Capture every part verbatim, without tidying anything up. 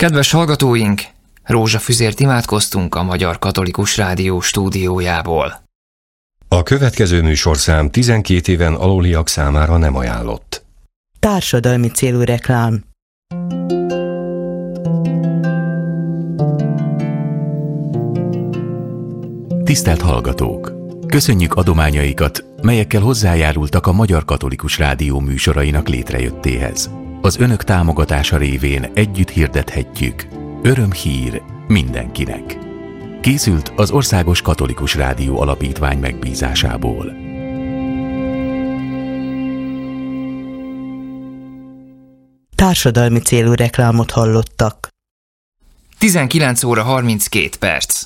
Kedves hallgatóink, rózsafüzért imádkoztunk a Magyar Katolikus Rádió stúdiójából. A következő műsorszám tizenkét éven aluliak számára nem ajánlott. Társadalmi célú reklám. Tisztelt hallgatók! Köszönjük adományaikat, melyekkel hozzájárultak a Magyar Katolikus Rádió műsorainak létrejöttéhez. Az önök támogatása révén együtt hirdethetjük: örömhír mindenkinek. Készült az Országos Katolikus Rádió Alapítvány megbízásából. Társadalmi célú reklámot hallottak. tizenkilenc óra harminckét perc.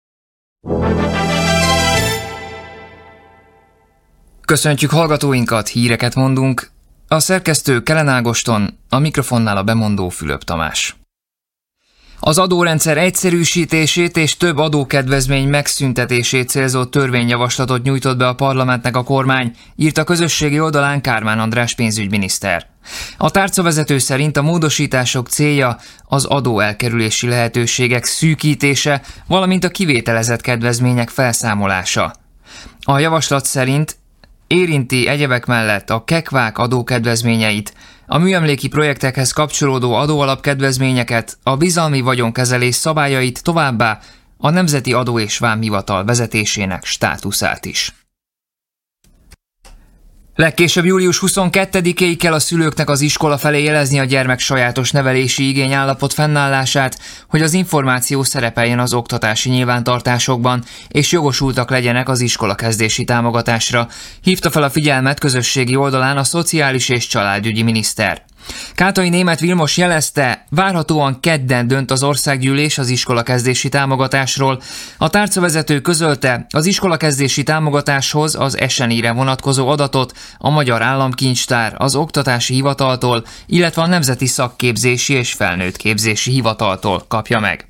Köszöntjük hallgatóinkat, híreket mondunk. A szerkesztő Kelen Ágoston, a mikrofonnál a bemondó Fülöp Tamás. Az adórendszer egyszerűsítését és több adókedvezmény megszüntetését célzó törvényjavaslatot nyújtott be a parlamentnek a kormány, írt a közösségi oldalán Kármán András pénzügyminiszter. A tárcavezető szerint a módosítások célja az adóelkerülési lehetőségek szűkítése, valamint a kivételezett kedvezmények felszámolása. A javaslat szerint érinti egyebek mellett a kekvák adókedvezményeit, a műemléki projektekhez kapcsolódó adóalapkedvezményeket, a bizalmi vagyonkezelés szabályait, továbbá a Nemzeti Adó és Vámhivatal vezetésének státuszát is. Legkésőbb július huszonkettedikéig kell a szülőknek az iskola felé jelezni a gyermek sajátos nevelési igény állapot fennállását, hogy az információ szerepeljen az oktatási nyilvántartásokban, és jogosultak legyenek az iskolakezdési támogatásra, hívta fel a figyelmet közösségi oldalán a szociális és családügyi miniszter. Kátai Németh Vilmos jelezte, várhatóan kedden dönt az országgyűlés az iskolakezdési támogatásról. A tárcavezető közölte, az iskolakezdési támogatáshoz az es en i-re vonatkozó adatot a Magyar Államkincstár, az Oktatási Hivataltól, illetve a Nemzeti Szakképzési és Felnőttképzési Hivataltól kapja meg.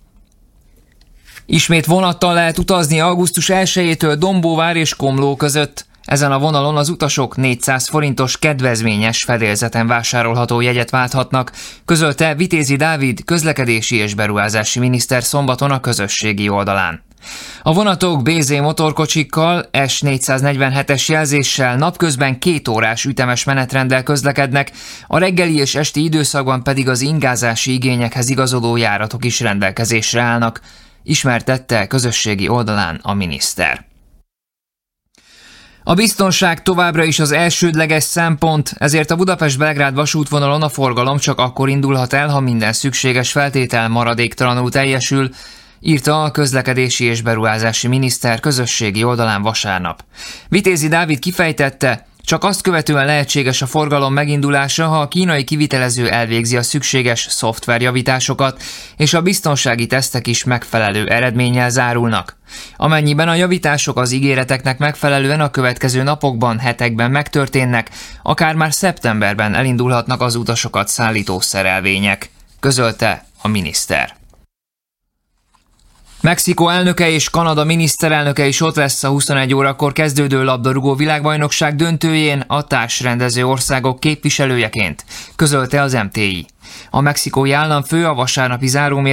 Ismét vonattal lehet utazni augusztus elsejétől Dombóvár és Komló között. Ezen a vonalon az utasok négyszáz forintos kedvezményes fedélzeten vásárolható jegyet válthatnak, közölte Vitézi Dávid közlekedési és beruházási miniszter szombaton a közösségi oldalán. A vonatok bé zé motorkocsikkal, es négyszáznegyvenhetes jelzéssel napközben két órás ütemes menetrenddel közlekednek, a reggeli és esti időszakban pedig az ingázási igényekhez igazodó járatok is rendelkezésre állnak, ismertette közösségi oldalán a miniszter. A biztonság továbbra is az elsődleges szempont, ezért a Budapest-Belgrád vasútvonalon a forgalom csak akkor indulhat el, ha minden szükséges feltétel maradéktalanul teljesül, írta a közlekedési és beruházási miniszter közösségi oldalán vasárnap. Vitézi Dávid kifejtette, csak azt követően lehetséges a forgalom megindulása, ha a kínai kivitelező elvégzi a szükséges szoftverjavításokat, és a biztonsági tesztek is megfelelő eredménnyel zárulnak. Amennyiben a javítások az ígéreteknek megfelelően a következő napokban, hetekben megtörténnek, akár már szeptemberben elindulhatnak az utasokat szállító szerelvények, közölte a miniszter. Mexikó elnöke és Kanada miniszterelnöke is ott lesz a huszonegy órakor kezdődő labdarúgó világbajnokság döntőjén a társrendező országok képviselőjeként, közölte az em té i. A mexikói államfő a vasárnapi záró